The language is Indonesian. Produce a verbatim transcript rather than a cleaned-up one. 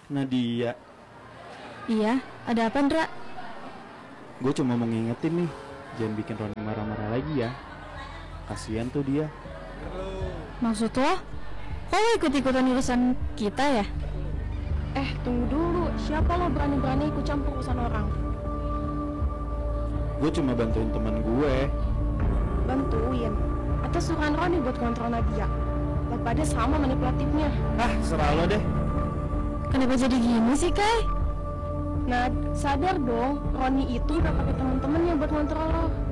Nadia. Iya, ada apa, Ndra? Gue cuma mau ngingetin nih, jangan bikin Roni marah-marah lagi ya. Kasian tuh dia. Maksud lo? Kok lo ikut-ikutan urusan kita ya? Eh, tunggu dulu. Siapa lo berani-berani ikut campur urusan orang? Gue cuma bantuin teman gue. Bantuin? Atau suruhan Roni buat kontrol Nadia? Lo pada sama manipulatifnya. Ah, serah lo deh. Kenapa jadi gini sih, Kai? Nah, sadar dong, Roni itu udah pakai teman-temannya buat ngontrol lo.